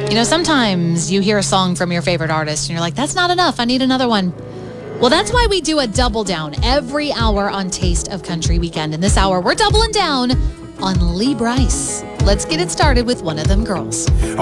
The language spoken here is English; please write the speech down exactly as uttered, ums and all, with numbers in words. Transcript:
You know, sometimes you hear a song from your favorite artist and you're like, that's not enough. I need another one. Well, that's why we do a double down every hour on Taste of Country Weekend. In this hour, we're doubling down on Lee Brice. Let's get it started with One of Them Girls.